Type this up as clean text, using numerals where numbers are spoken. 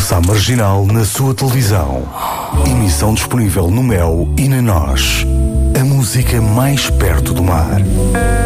Ouça a Marginal na sua televisão. Emissão disponível no Mel e na Nós. A música mais perto do mar.